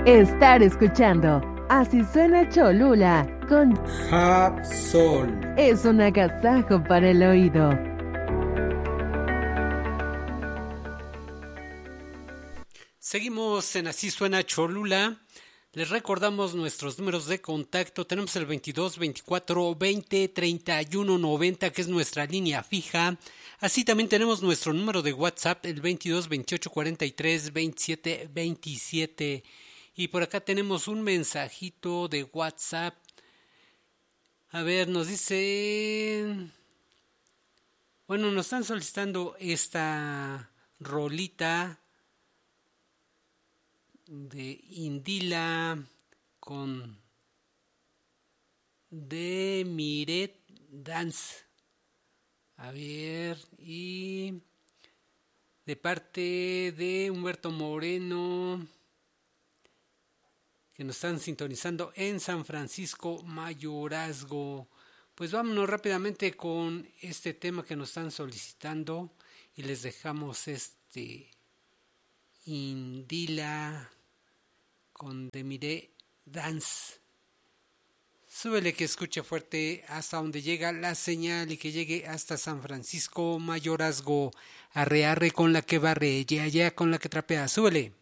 Estar escuchando Así suena Cholula con Hapsol. Es un agasajo para el oído. Seguimos en Así suena Cholula. Les recordamos nuestros números de contacto. Tenemos el 22 24 20 31 90, que es nuestra línea fija. Así también tenemos nuestro número de WhatsApp, el 22 28 43 27 27. Y por acá tenemos un mensajito de WhatsApp. A ver, nos dicen... Bueno, nos están solicitando esta rolita de Indila con de Miret Dance. A ver, y de parte de Humberto Moreno, que nos están sintonizando en San Francisco Mayorazgo. Pues vámonos rápidamente con este tema que nos están solicitando y les dejamos Indila con Demire Dance. Súbele que escuche fuerte hasta donde llega la señal y que llegue hasta San Francisco Mayorazgo. Arre arre con la que barre, ya ya con la que trapea. Súbele.